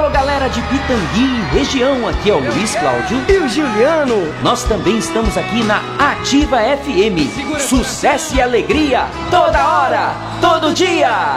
Alô, galera de Pitangui, região, aqui é o Luiz Cláudio e o Juliano. Nós também estamos aqui na Ativa FM. Sucesso e alegria, toda hora, todo dia.